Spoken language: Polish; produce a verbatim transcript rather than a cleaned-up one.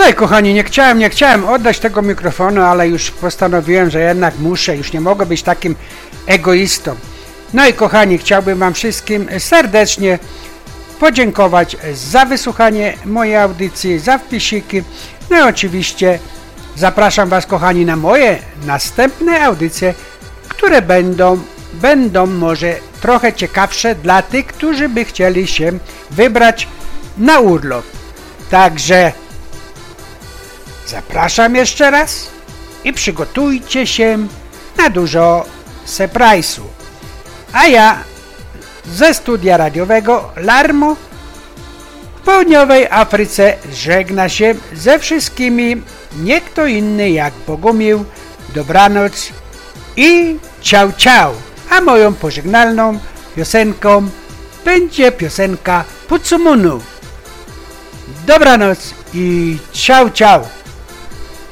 No i kochani, nie chciałem, nie chciałem oddać tego mikrofonu, ale już postanowiłem, że jednak muszę, już nie mogę być takim egoistą. No i kochani, chciałbym wam wszystkim serdecznie podziękować za wysłuchanie mojej audycji, za wpisiki. No i oczywiście zapraszam was, kochani, na moje następne audycje, które będą, będą może trochę ciekawsze dla tych, którzy by chcieli się wybrać na urlop. Także zapraszam jeszcze raz i przygotujcie się na dużo surprise'u. A ja ze studia radiowego Larmo w południowej Afryce żegna się ze wszystkimi, nie kto inny jak Bogumił. Dobranoc i ciao ciao. A moją pożegnalną piosenką będzie piosenka Pucumunu. Dobranoc i ciao ciao.